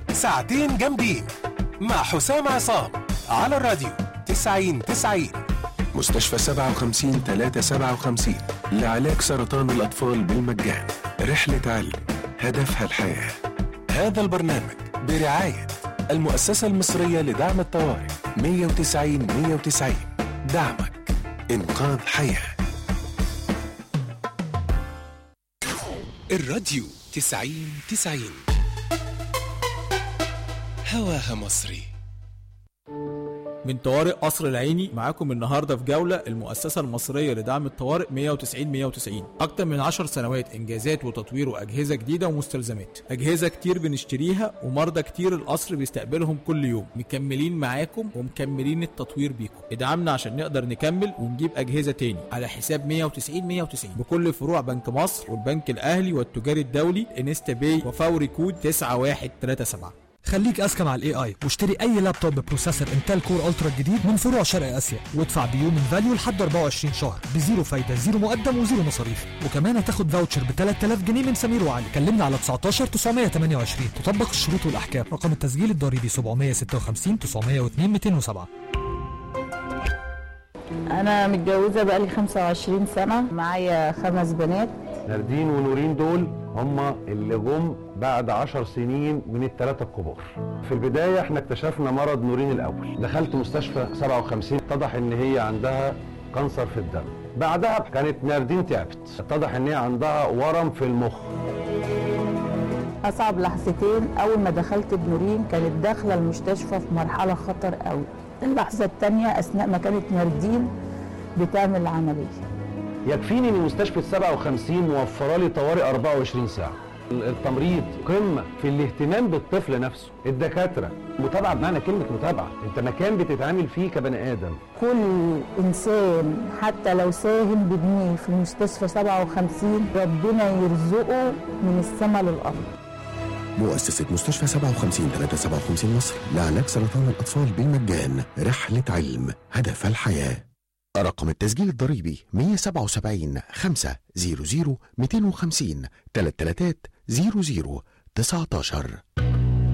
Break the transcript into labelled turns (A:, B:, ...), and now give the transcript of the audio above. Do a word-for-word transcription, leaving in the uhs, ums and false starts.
A: ساعتين جامدين مع حسام عصام على الراديو تسعين تسعين. مستشفى سبعة وخمسين ثلاثة سبعة وخمسين لعلاج سرطان الأطفال بالمجان. رحلة علم هدفها الحياة. هذا البرنامج برعاية المؤسسة المصرية لدعم الطوارئ مية وتسعين مية وتسعين. دعمك إنقاذ حياة. الراديو تسعين تسعين هواها مصري.
B: من طوارئ قصر العيني معاكم النهارده في جوله المؤسسه المصريه لدعم الطوارئ مية وتسعين مية وتسعين. اكتر من عشر سنوات انجازات وتطوير واجهزه جديده ومستلزمات. اجهزه كتير بنشتريها ومرضى كتير القصر بيستقبلهم كل يوم. مكملين معاكم ومكملين التطوير بيكم. ادعمنا عشان نقدر نكمل ونجيب اجهزه تاني على حساب مية وتسعين مية وتسعين بكل فروع بنك مصر والبنك الاهلي والتجاري الدولي انستا باي وفوري كود تسعة واحد ثلاثة سبعة.
C: خليك اذكى مع الاي اي واشتري اي لابتوب ببروسيسور انتل كور الترا الجديد من فروع شرق اسيا وادفع بيوم من فاليو لحد أربعة وعشرين شهر بزيرو فايده زيرو مقدم وزيرو مصاريف. وكمان هتاخد فاوتشر ب ثلاثة آلاف جنيه من سمير وعلي. كلمنا على تسعتاشر تسعمية تمانية وعشرين. تطبق الشروط والاحكام. رقم التسجيل الضريبي سبعمية ستة وخمسين تسعمية واثنين مئتين وسبعة.
D: انا متجوزه بقالي خمسة وعشرين سنه، معايا خمس بنات.
E: ناردين ونورين دول هما اللي جم بعد عشر سنين من الثلاثة الكبار. في البداية احنا اكتشفنا مرض نورين الأول. دخلت مستشفى سبعة وخمسين، اتضح ان هي عندها كانسر في الدم. بعدها كانت ناردين تعبت، اتضح ان هي عندها ورم في المخ.
D: أصعب لحظتين أول ما دخلت بنورين كانت داخلة المستشفى في مرحلة خطر قوي. اللحظة الثانية أثناء ما كانت ناردين بتعمل العملية.
E: يكفيني ان مستشفى سبعة وخمسين موفره لي طوارئ أربعة وعشرين ساعة. التمريض قمة في الاهتمام بالطفل نفسه. الدكاترة متابعة بمعنى كلمة متابعة. انت مكان بتتعامل فيه كبني آدم.
D: كل إنسان حتى لو ساهم بجنيه في مستشفى سبعة وخمسين ربنا يرزقه من السماء للأرض.
F: مؤسسة مستشفى سبعة وخمسين ثلاثة سبعة وخمسين مصر لعلاج سرطان الأطفال بالمجان. رحلة علم هدف الحياة. رقم التسجيل الضريبي مية وسبعة وسبعين خمسة صفر صفر مئتين وخمسين ثلاثة ثلاثة صفر صفر تسعة عشر.